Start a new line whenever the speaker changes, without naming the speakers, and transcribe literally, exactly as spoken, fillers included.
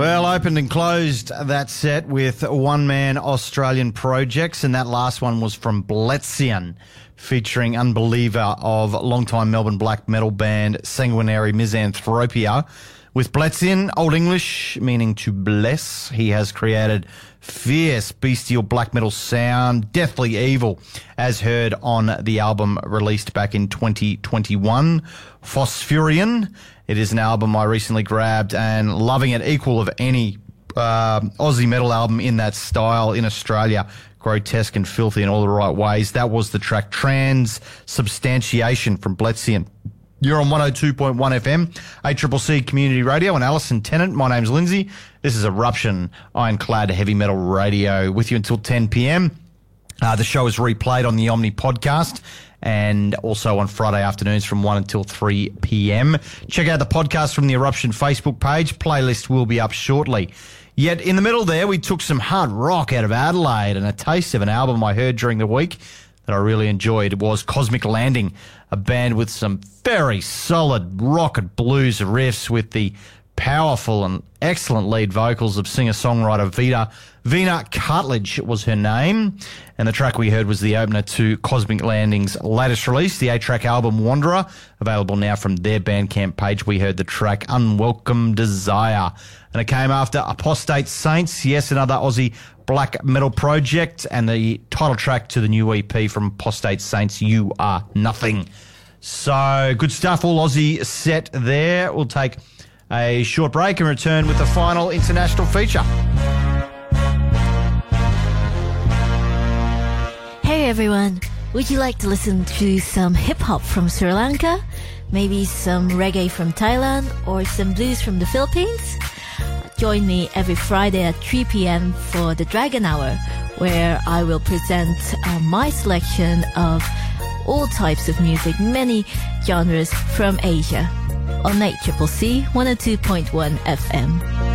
Well, opened and closed that set with one-man Australian projects, and that last one was from Bletzian, featuring Unbeliever of longtime Melbourne black metal band Sanguinary Misanthropia. With Bletzian, Old English meaning to bless, he has created fierce, bestial black metal sound, deathly evil, as heard on the album released back in twenty twenty-one, Phosphurian. It is an album I recently grabbed and loving it, equal of any uh, Aussie metal album in that style in Australia. Grotesque and filthy in all the right ways. That was the track Transubstantiation from Bletzian. You're on one oh two point one F M, A C C C Community Radio, and Alison Tennant. My name's Lindsay. This is Eruption, Ironclad Heavy Metal Radio, with you until ten p.m. Uh, the show is replayed on the Omni podcast and also on Friday afternoons from one until three p.m. Check out the podcast from the Eruption Facebook page. Playlist will be up shortly. Yet in the middle there, we took some hard rock out of Adelaide, and a taste of an album I heard during the week that I really enjoyed was Cosmic Landing, a band with some very solid rock and blues riffs with the powerful and excellent lead vocals of singer-songwriter Vita. Vina Cartledge was her name, and the track we heard was the opener to Cosmic Landing's latest release, the eight-track album Wanderer, available now from their Bandcamp page. We heard the track Unwelcome Desire, and it came after Apostate Saints, yes, another Aussie black metal project, and the title track to the new E P from Apostate Saints, You Are Nothing. So, good stuff, all Aussie set there. We'll take a short break and return with the final international feature.
Hey everyone, would you like to listen to some hip-hop from Sri Lanka? Maybe some reggae from Thailand or some blues from the Philippines? Join me every Friday at three p.m. for the Dragon Hour, where I will present uh, my selection of all types of music, many genres from Asia, on A C C C one oh two point one F M.